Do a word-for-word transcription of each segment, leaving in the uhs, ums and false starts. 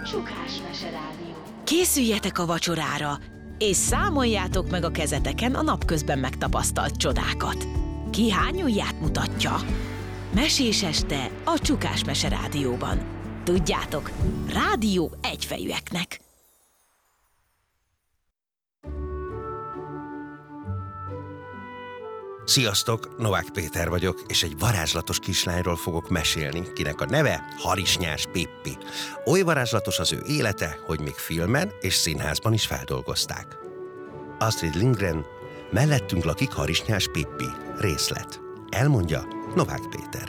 Csukás Mese Rádió. Készüljetek a vacsorára, és számoljátok meg a kezeteken a napközben megtapasztalt csodákat. Ki hány ujját mutatja? Mesés este a Csukás Mese Rádióban. Tudjátok, rádió egyfejűeknek. Sziasztok, Novák Péter vagyok, és egy varázslatos kislányról fogok mesélni, kinek a neve Harisnyás Pippi. Oly varázslatos az ő élete, hogy még filmen és színházban is feldolgozták. Astrid Lindgren, mellettünk lakik Harisnyás Pippi. Részlet. Elmondja Novák Péter.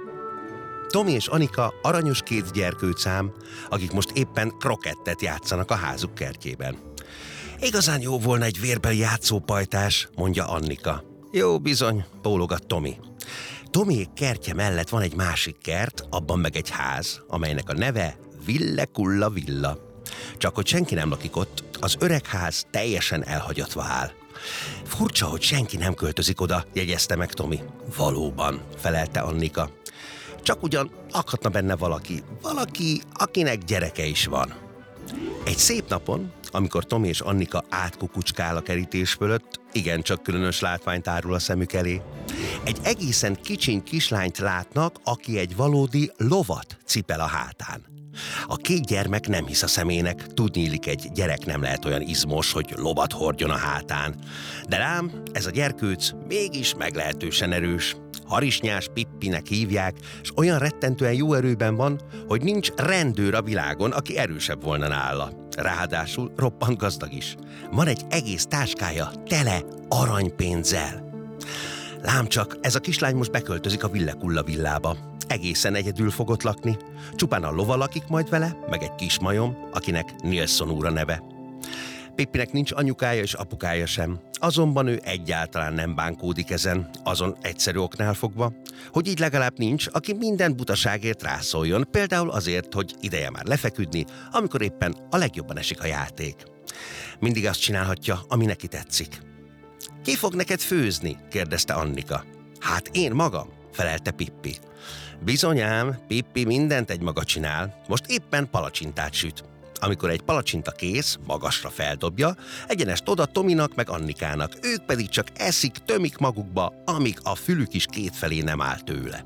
Tomi és Anika aranyos két gyerkőcám, akik most éppen krokettet játszanak a házuk kertjében. Igazán jó volna egy vérbeli játszópajtás, mondja Annika. Jó bizony, bólogat Tomi. Tomiék kertje mellett van egy másik kert, abban meg egy ház, amelynek a neve Ville Kulla Villa. Csak hogy senki nem lakik ott, az öreg ház teljesen elhagyatva áll. Furcsa, hogy senki nem költözik oda, jegyezte meg Tomi. Valóban, felelte Annika. Csak ugyan lakhatna benne valaki, valaki, akinek gyereke is van. Egy szép napon, amikor Tomi és Annika átkukucskál a kerítés fölött, igencsak különös látványt árul a szemük elé. Egy egészen kicsiny kislányt látnak, aki egy valódi lovat cipel a hátán. A két gyermek nem hisz a szemének, tudniillik, egy gyerek nem lehet olyan izmos, hogy lovat hordjon a hátán. De lám, ez a gyerkőc mégis meglehetősen erős. Harisnyás Pippinek hívják, és olyan rettentően jó erőben van, hogy nincs rendőr a világon, aki erősebb volna nála. Ráadásul roppant gazdag is. Van egy egész táskája tele aranypénzzel. Lám csak, ez a kislány most beköltözik a Ville Kulla villába. Egészen egyedül fogott lakni. Csupán a lova lakik majd vele, meg egy kis majom, akinek Nilsson úr a neve. Pippinek nincs anyukája és apukája sem, azonban ő egyáltalán nem bánkódik ezen, azon egyszerű oknál fogva, hogy így legalább nincs, aki minden butaságért rászóljon, például azért, hogy ideje már lefeküdni, amikor éppen a legjobban esik a játék. Mindig azt csinálhatja, ami neki tetszik. Ki fog neked főzni? kérdezte Annika. Hát én magam, felelte Pippi. Bizonyám, Pippi mindent egy maga csinál, most éppen palacsintát süt. Amikor egy palacsinta kész, magasra feldobja, egyenest oda Tominak meg Annikának, ők pedig csak eszik, tömik magukba, amíg a fülük is kétfelé nem áll tőle.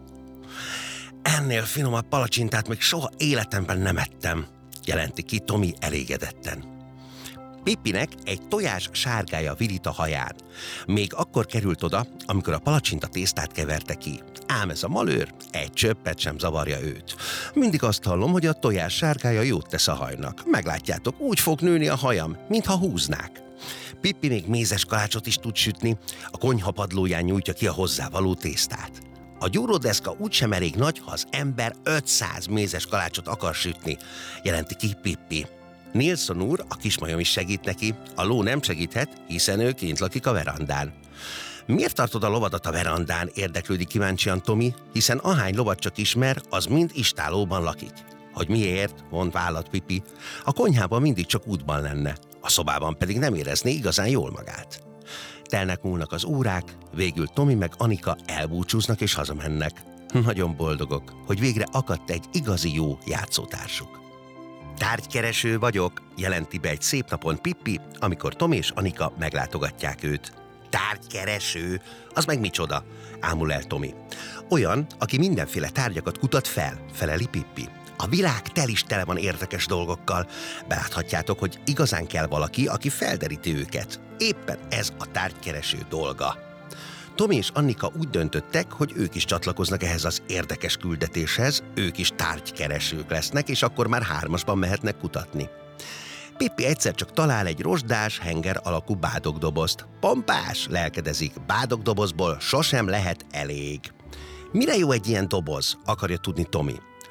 Ennél finomabb palacsintát még soha életemben nem ettem, jelenti ki Tomi elégedetten. Pippinek egy tojás sárgája virít a haján. Még akkor került oda, amikor a palacsinta tésztát keverte ki. Ám ez a malőr egy csöppet sem zavarja őt. Mindig azt hallom, hogy a tojás sárgája jót tesz a hajnak. Meglátjátok, úgy fog nőni a hajam, mintha húznák. Pippi még mézes kalácsot is tud sütni, a konyha padlóján nyújtja ki a hozzávaló tésztát. A gyúródeszka úgysem elég nagy, ha az ember ötszáz mézes kalácsot akar sütni, jelenti ki Pippi. Nilsson úr, a kismajom is segít neki, a ló nem segíthet, hiszen ő kint lakik a verandán. Miért tartod a lovadat a verandán? Érdeklődik kíváncsian Tomi, hiszen ahány lovat csak ismer, az mind istálóban lakik. Hogy miért? Mond vállat Pippi. A konyhában mindig csak útban lenne, a szobában pedig nem érezné igazán jól magát. Telnek múlnak az órák, végül Tomi meg Anika elbúcsúznak és hazamennek. Nagyon boldogok, hogy végre akadt egy igazi jó játszótársuk. Tárgykereső vagyok, jelenti be egy szép napon Pippi, amikor Tomi és Anika meglátogatják őt. Tárgykereső? Az meg micsoda? Ámul el Tomi. Olyan, aki mindenféle tárgyakat kutat fel, feleli Pippi. A világ tel is tele van érdekes dolgokkal. Beláthatjátok, hogy igazán kell valaki, aki felderíti őket. Éppen ez a tárgykereső dolga. Tomi és Annika úgy döntöttek, hogy ők is csatlakoznak ehhez az érdekes küldetéshez, ők is tárgykeresők lesznek, és akkor már hármasban mehetnek kutatni. Pippi egyszer csak talál egy rozsdás, henger alakú bádogdobozt. Pompás, lelkedezik, bádogdobozból sosem lehet elég. Mire jó egy ilyen doboz, akarja tudni Tomi.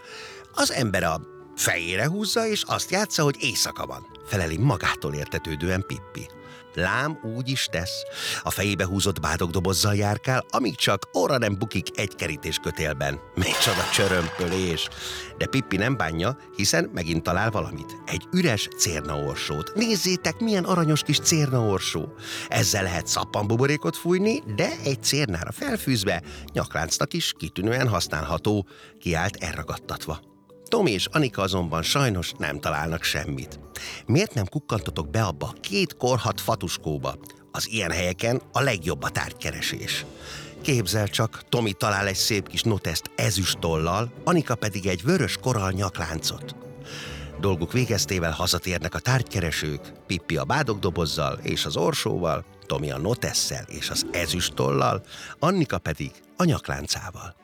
Az ember a fejére húzza, és azt játsza, hogy éjszaka van, feleli magától értetődően Pippi. Lám úgy is tesz. A fejébe húzott bádogdobozzal járkál, amíg csak óra nem bukik egy kerítéskötélben. Micsoda csörömpölés! De Pippi nem bánja, hiszen megint talál valamit. Egy üres cérnaorsót. Nézzétek, milyen aranyos kis cérnaorsó! Ezzel lehet szappanbuborékot fújni, de egy cérnára felfűzve nyakláncnak is kitűnően használható, kiállt elragadtatva. Tomi és Anika azonban sajnos nem találnak semmit. Miért nem kukkantotok be abba a két korhadt fatuskóba? Az ilyen helyeken a legjobb a tárgykeresés. Képzel csak, Tomi talál egy szép kis noteszt ezüst tollal, Anika pedig egy vörös korall nyakláncot. Dolguk végeztével hazatérnek a tárgykeresők, Pippi a bádogdobozzal és az orsóval, Tomi a notesszel és az ezüst tollal, Annika pedig a nyakláncával.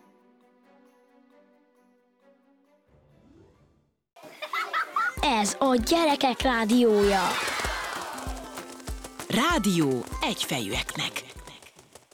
Ez a Gyerekek Rádiója. Rádió egyfejűeknek.